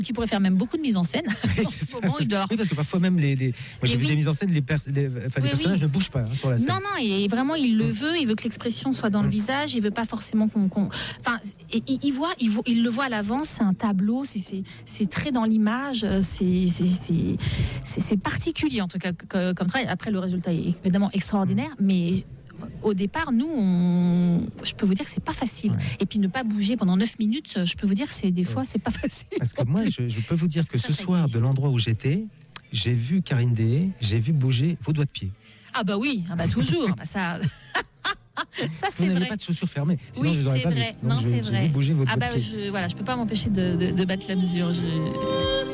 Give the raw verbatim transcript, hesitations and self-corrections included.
Qui pourrait faire même beaucoup de mise en scène. Oui, en ce moment, il dort. Oui, parce que parfois même les, les... moi j'ai Mais vu oui. des mises en scène, les, pers... les... Enfin, les Oui, personnages oui. ne bougent pas hein, sur la scène. Non, non, et vraiment, il le Mm. veut. Il veut que l'expression soit dans Mm. le visage. Il veut pas forcément qu'on. qu'on... Enfin, et, il, il voit, il, voit, il le voit à l'avance. C'est un tableau. C'est, c'est, c'est très dans l'image. C'est, c'est, c'est, c'est, c'est particulier en tout cas que, comme travail. Après, le résultat est évidemment extraordinaire, mais. Au départ, nous, on... je peux vous dire que c'est pas facile. Ouais. Et puis ne pas bouger pendant neuf minutes, je peux vous dire que c'est des fois, c'est pas facile. Parce que moi, je, je peux vous dire que Ça, ce ça soir, existe. de l'endroit où j'étais, j'ai vu Karine Deshaies, j'ai vu bouger vos doigts de pied. Ah bah oui, ah bah toujours. bah ça, ça Vous c'est n'avez vrai. pas de chaussures fermées. Sinon, Oui, je les aurais c'est pas vrai. vues. Donc, Non, je- c'est j'ai vrai. vu bouger vos Ah doigts bah de pied. je, voilà, je peux pas m'empêcher de, de, de battre la mesure. Je...